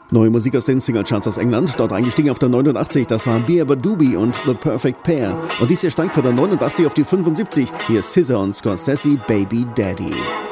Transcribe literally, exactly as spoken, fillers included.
Neue Musik aus den Singlecharts aus England, dort eingestiegen auf der neunundachtzig, das waren Beerber Doobie und The Perfect Pair. Und dies hier steigt von der neunundachtzig auf die fünfundsiebzig, hier ist S Z A und Scorsese, Baby Daddy.